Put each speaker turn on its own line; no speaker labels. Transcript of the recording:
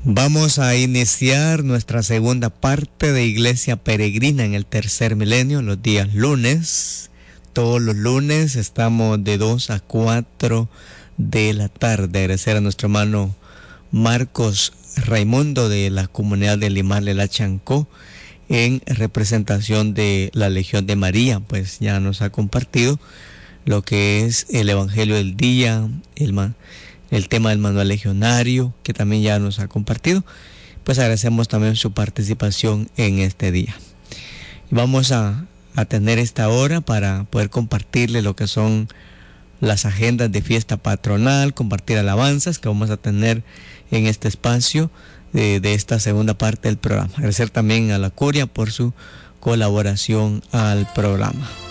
Vamos a iniciar nuestra segunda parte de Iglesia Peregrina en el tercer milenio, los días lunes. Todos los lunes estamos de 2 a 4 de la tarde. Agradecer a nuestro hermano Marcos Raimundo de la comunidad de Limar de la Chancó, en representación de la Legión de María, pues ya nos ha compartido lo que es el Evangelio del día, el tema del manual legionario, que también ya nos ha compartido. Pues agradecemos también su participación en este día. Vamos a tener esta hora para poder compartirle lo que son las agendas de fiesta patronal, compartir alabanzas que vamos a tener en este espacio de esta segunda parte del programa. Agradecer también a la Curia por su colaboración al programa.